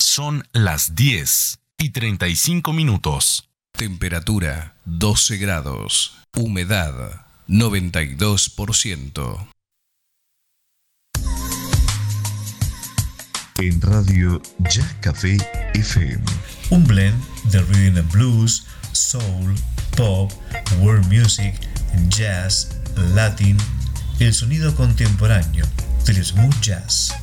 Son las 10:35. Temperatura 12 grados. Humedad 92%. En Radio Jazz Café FM. Un blend de rhythm and blues, soul, pop, world music, jazz, latin, el sonido contemporáneo del smooth jazz.